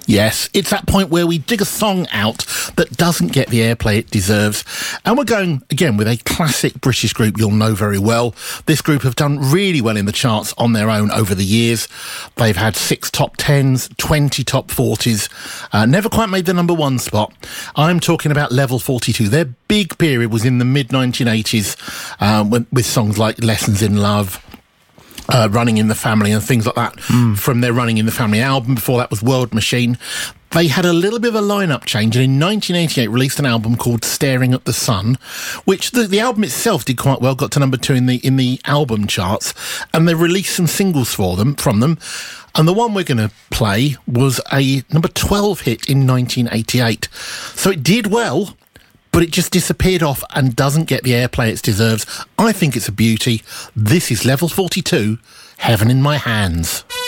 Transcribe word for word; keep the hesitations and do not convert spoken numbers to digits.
Yes, it's that point where we dig a song out that doesn't get the airplay it deserves. And we're going, again, with a classic British group you'll know very well. This group have done really well in the charts on their own over the years. They've had six top tens, twenty top forties, uh, never quite made the number one spot. I'm talking about Level forty-two. Their big period was in the mid nineteen eighties um, when, with songs like Lessons in Love, Uh, Running in the Family and things like that mm. from their Running in the Family album. Before that was World Machine. They had a little bit of a lineup change and in nineteen eighty-eight released an album called Staring at the Sun, which the, the album itself did quite well, got to number two in the in the album charts, and they released some singles for them from them. And the one we're going to play was a number twelve hit in nineteen eighty-eight. So it did well, but it just disappeared off and doesn't get the airplay it deserves. I think it's a beauty. This is Level forty-two, Heaven in My Hands.